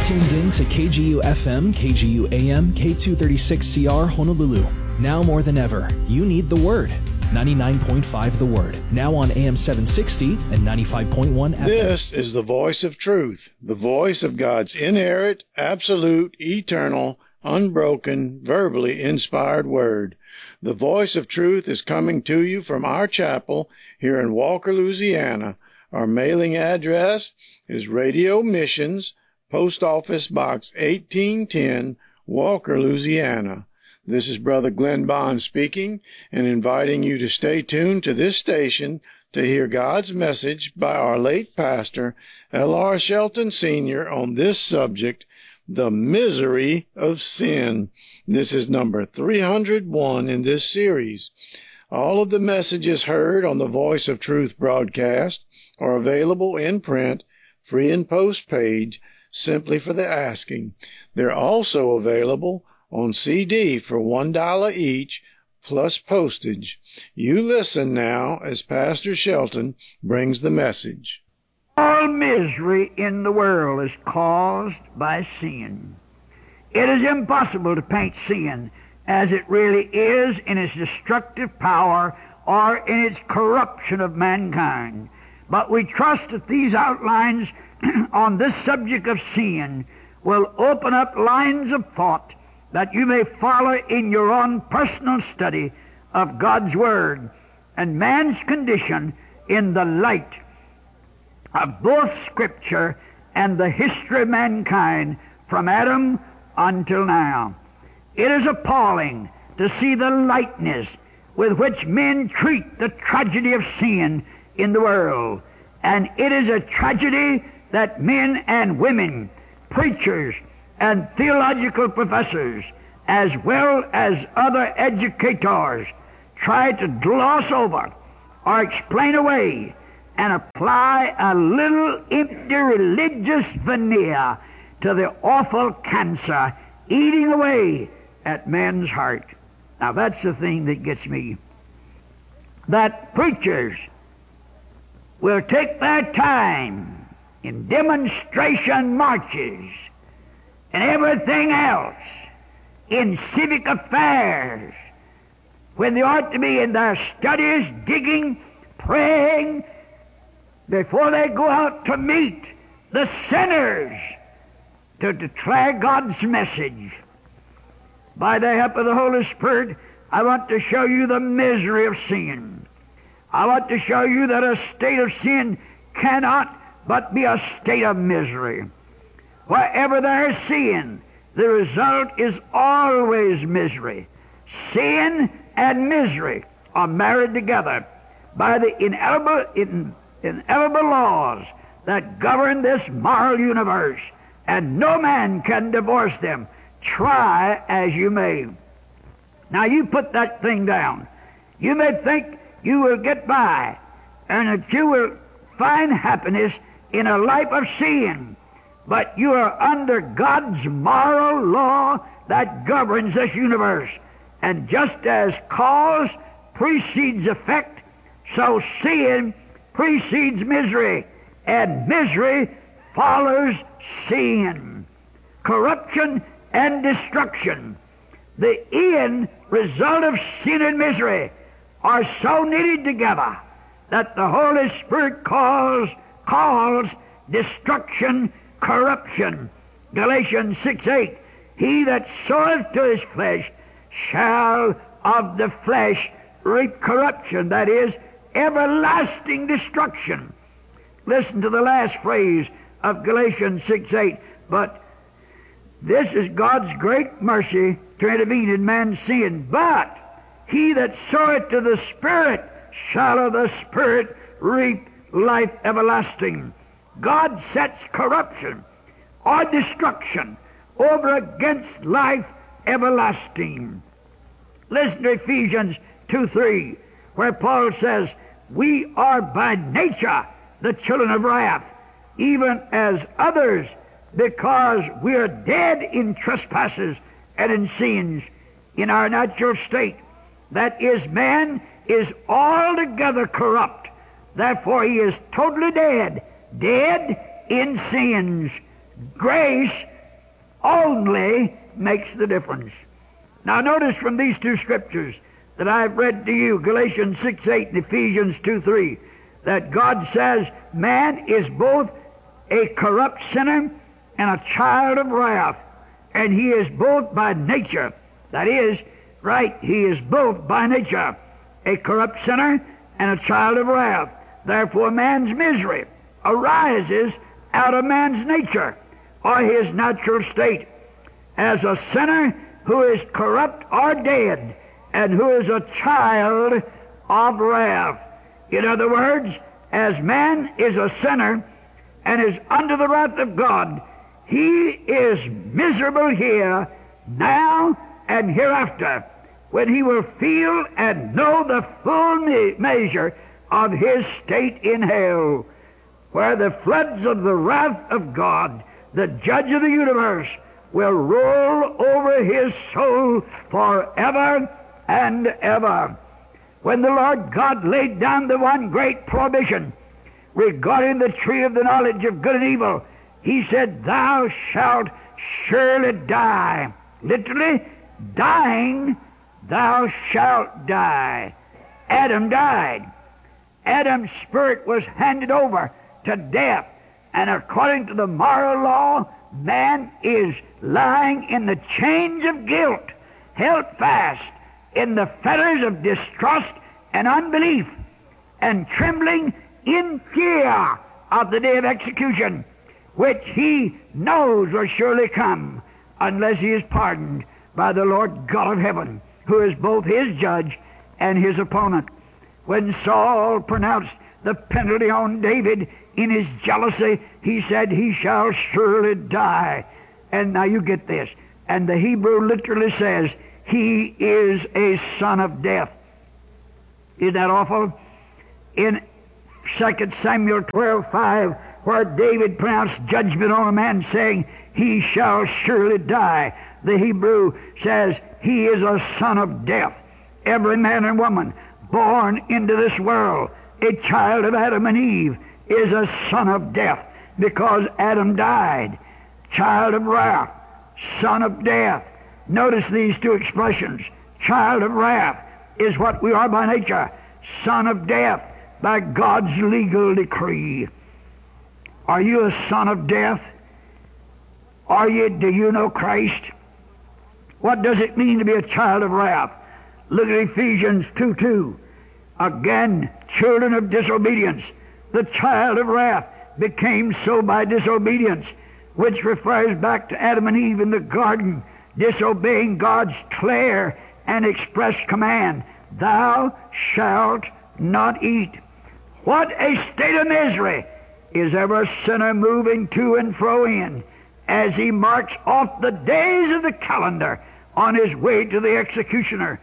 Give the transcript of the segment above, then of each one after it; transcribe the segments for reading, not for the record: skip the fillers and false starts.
tuned in to KGU FM, KGU AM, K236CR Honolulu. Now more than ever, you need the Word. 99.5 The Word. Now on AM 760 and 95.1 FM. This is the voice of truth, the voice of God's inerrant, absolute, eternal, unbroken, verbally inspired Word. The voice of truth is coming to you from our chapel here in Walker, Louisiana. Our mailing address is Radio Missions, Post Office Box 1810, Walker, Louisiana. This is Brother Glenn Bond speaking and inviting you to stay tuned to this station to hear God's message by our late pastor, L.R. Shelton Sr., on this subject, the misery of sin. This is number 301 in this series. All of the messages heard on the Voice of Truth broadcast are available in print, free and post page, simply for the asking. They're also available on CD for $1 each, plus postage. You listen now as Pastor Shelton brings the message. All misery in the world is caused by sin. It is impossible to paint sin as it really is in its destructive power or in its corruption of mankind. But we trust that these outlines on this subject of sin will open up lines of thought that you may follow in your own personal study of God's Word and man's condition in the light of both Scripture and the history of mankind from Adam until now. It is appalling to see the lightness with which men treat the tragedy of sin in the world. And it is a tragedy that men and women, preachers and theological professors, as well as other educators, try to gloss over or explain away and apply a little empty religious veneer to the awful cancer eating away at man's heart. Now that's the thing that gets me. That preachers will take their time in demonstration marches and everything else in civic affairs when they ought to be in their studies, digging, praying, before they go out to meet the sinners to declare God's message. By the help of the Holy Spirit, I want to show you the misery of sin. I want to show you that a state of sin cannot but be a state of misery. Wherever there is sin, the result is always misery. Sin and misery are married together by the inevitable laws that govern this moral universe, and no man can divorce them, try as you may. Now you put that thing down. You may think you will get by and that you will find happiness in a life of sin, but you are under God's moral law that governs this universe. And just as cause precedes effect, so sin precedes misery, and misery follows sin. Corruption and destruction, the end result of sin and misery, are so knitted together that the Holy Spirit calls destruction corruption. Galatians 6:8, he that soweth to his flesh shall of the flesh reap corruption, that is, everlasting destruction. Listen to the last phrase of Galatians 6:8, but this is God's great mercy to intervene in man's sin. But he that soweth to the Spirit shall of the Spirit reap life everlasting. God sets corruption or destruction over against life everlasting. Listen to Ephesians 2:3, where Paul says, we are by nature the children of wrath, even as others, because we are dead in trespasses and in sins in our natural state. That is, man is altogether corrupt. Therefore he is totally dead in sins. Grace only makes the difference. Now notice from these two scriptures that I've read to you, Galatians 6:8 and Ephesians 2:3, that God says man is both a corrupt sinner and a child of wrath. And he is both by nature, that is, right, he is both by nature a corrupt sinner and a child of wrath. Therefore man's misery arises out of man's nature, or his natural state, as a sinner who is corrupt or dead, and who is a child of wrath. In other words, as man is a sinner and is under the wrath of God, he is miserable here, now and hereafter, when he will feel and know the full measure of his state in hell, where the floods of the wrath of God, the judge of the universe, will roll over his soul forever and ever. When the Lord God laid down the one great prohibition regarding the tree of the knowledge of good and evil, he said, "Thou shalt surely die." Literally, dying, thou shalt die. Adam died. Adam's spirit was handed over to death. And according to the moral law, man is lying in the chains of guilt, held fast in the fetters of distrust and unbelief, and trembling in fear of the day of execution, which he knows will surely come unless he is pardoned by the Lord God of heaven, who is both his judge and his opponent. When Saul pronounced the penalty on David in his jealousy, he said, "He shall surely die." And now you get this. And the Hebrew literally says, "He is a son of death." Isn't that awful? In 2 Samuel 12:5, where David pronounced judgment on a man saying, "He shall surely die," the Hebrew says, "He is a son of death." Every man and woman born into this world, a child of Adam and Eve, is a son of death, because Adam died. Child of wrath, son of death. Notice these two expressions. Child of wrath is what we are by nature. Son of death by God's legal decree. Are you a son of death? Do you know Christ? What does it mean to be a child of wrath? Look at Ephesians 2:2. Again, children of disobedience. The child of wrath became so by disobedience, which refers back to Adam and Eve in the garden, disobeying God's clear and express command, "Thou shalt not eat." What a state of misery is ever a sinner moving to and fro in, as he marks off the days of the calendar on his way to the executioner.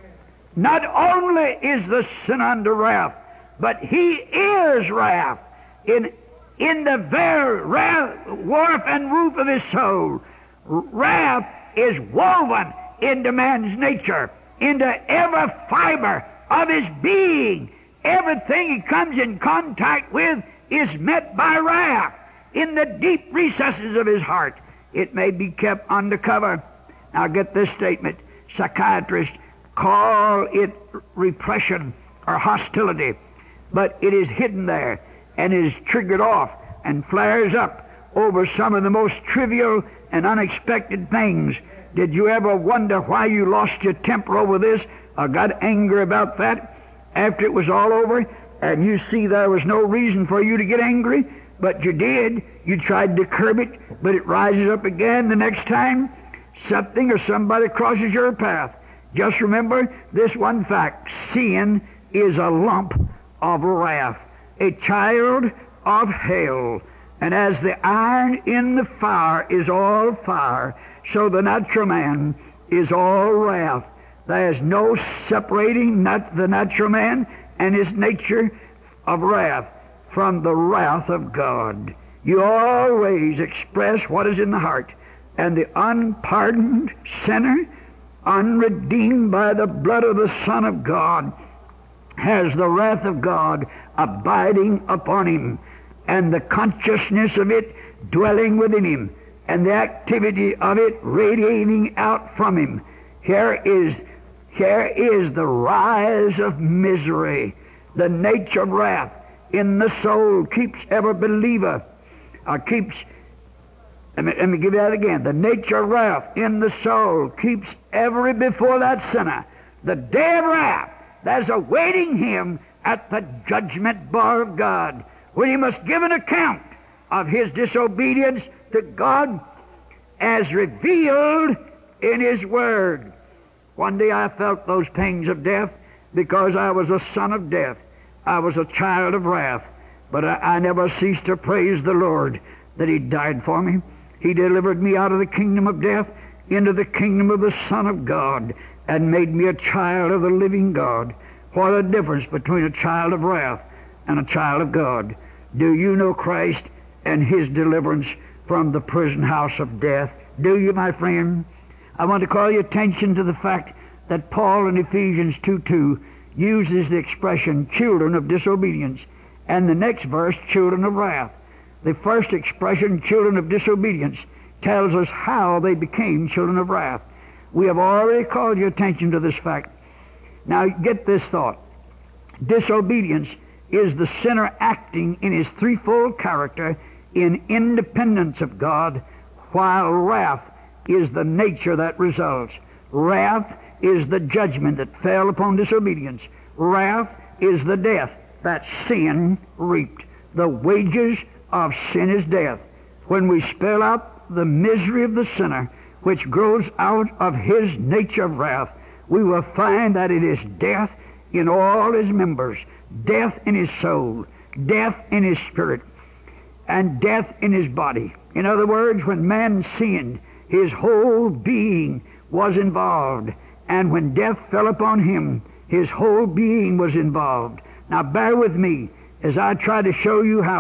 Not only is the sinner under wrath, but he is wrath in the very warp and woof of his soul. Wrath is woven into man's nature, into every fiber of his being. Everything he comes in contact with is met by wrath in the deep recesses of his heart. It may be kept undercover. Now get this statement. Psychiatrists call it repression or hostility, but it is hidden there and is triggered off and flares up over some of the most trivial and unexpected things. Did you ever wonder why you lost your temper over this or got angry about that after it was all over, and you see there was no reason for you to get angry, but you did? You tried to curb it, but it rises up again the next time something or somebody crosses your path. Just remember this one fact: sin is a lump of wrath, a child of hell. And as the iron in the fire is all fire, so the natural man is all wrath. There is no separating the natural man and his nature of wrath from the wrath of God. You always express what is in the heart, and the unpardoned sinner, unredeemed by the blood of the Son of God, has the wrath of God abiding upon him, and the consciousness of it dwelling within him, and the activity of it radiating out from him. Here is the rise of misery. The nature of wrath in the soul keeps every believer, let me give you that again. The nature of wrath in the soul keeps every before that sinner the day of wrath that's awaiting him at the judgment bar of God, when he must give an account of his disobedience to God as revealed in his Word. One day I felt those pangs of death because I was a son of death. I was a child of wrath. But I never ceased to praise the Lord that he died for me. He delivered me out of the kingdom of death into the kingdom of the Son of God and made me a child of the living God. What a difference between a child of wrath and a child of God. Do you know Christ and his deliverance from the prison house of death? Do you, my friend? I want to call your attention to the fact that Paul in Ephesians 2:2 uses the expression children of disobedience, and the next verse, children of wrath. The first expression, children of disobedience, tells us how they became children of wrath. We have already called your attention to this fact. Now get this thought. Disobedience is the sinner acting in his threefold character in independence of God, while wrath is the nature that results. Wrath is the judgment that fell upon disobedience. Wrath is the death that sin reaped. The wages of sin is death. When we spell out the misery of the sinner, which grows out of his nature of wrath, we will find that it is death in all his members, death in his soul, death in his spirit, and death in his body. In other words, when man sinned, his whole being was involved, and when death fell upon him, his whole being was involved. Now bear with me as I try to show you how